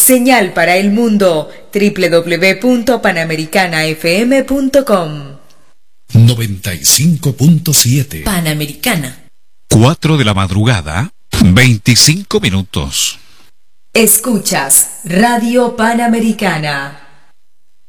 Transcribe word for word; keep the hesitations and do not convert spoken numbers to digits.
Señal para el mundo, doble u doble u doble u punto panamericana f m punto com. noventa y cinco punto siete Panamericana. cuatro de la madrugada, veinticinco minutos. Escuchas Radio Panamericana.